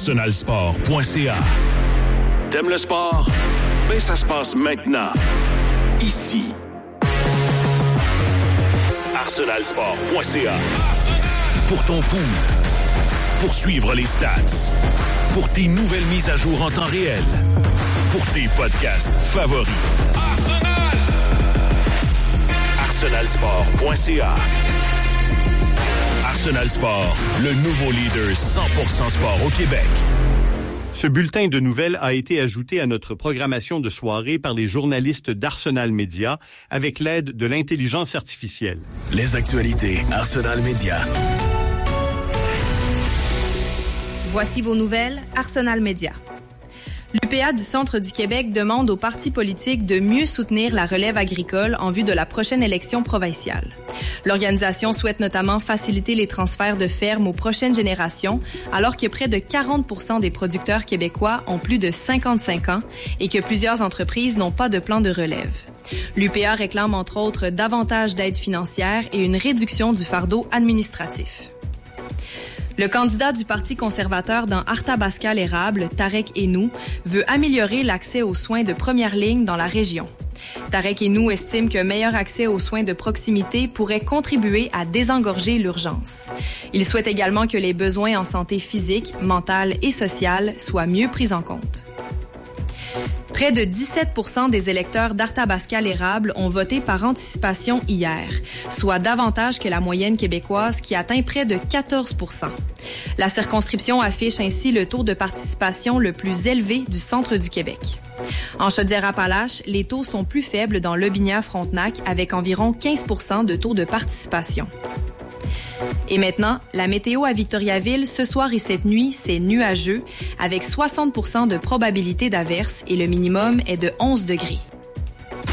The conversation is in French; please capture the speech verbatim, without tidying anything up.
arsenal sport point c a. T'aimes le sport? Ben ça se passe maintenant. Ici. arsenal sport point c a. Pour ton pool. Pour suivre les stats. Pour tes nouvelles mises à jour en temps réel. Pour tes podcasts favoris. Arsenal! arsenal sport point c a. Arsenal Sport, le nouveau leader cent pour cent sport au Québec. Ce bulletin de nouvelles a été ajouté à notre programmation de soirée par les journalistes d'Arsenal Média avec l'aide de l'intelligence artificielle. Les actualités Arsenal Média. Voici vos nouvelles Arsenal Média. L'U P A du Centre du Québec demande aux partis politiques de mieux soutenir la relève agricole en vue de la prochaine élection provinciale. L'organisation souhaite notamment faciliter les transferts de fermes aux prochaines générations, alors que près de quarante pour cent des producteurs québécois ont plus de cinquante-cinq ans et que plusieurs entreprises n'ont pas de plan de relève. L'U P A réclame entre autres davantage d'aide financière et une réduction du fardeau administratif. Le candidat du Parti conservateur dans Arthabascal-Érable, Tarek Hennou, veut améliorer l'accès aux soins de première ligne dans la région. Tarek Hennou estime qu'un meilleur accès aux soins de proximité pourrait contribuer à désengorger l'urgence. Il souhaite également que les besoins en santé physique, mentale et sociale soient mieux pris en compte. Près de dix-sept pour cent des électeurs d'Arthabascal-Érable ont voté par anticipation hier, soit davantage que la moyenne québécoise qui atteint près de quatorze pour cent. La circonscription affiche ainsi le taux de participation le plus élevé du centre du Québec. En Chaudière-Appalaches, les taux sont plus faibles dans Lobinière-Frontenac avec environ quinze pour cent de taux de participation. Et maintenant, la météo à Victoriaville, ce soir et cette nuit, c'est nuageux, avec soixante pour cent de probabilité d'averse et le minimum est de onze degrés.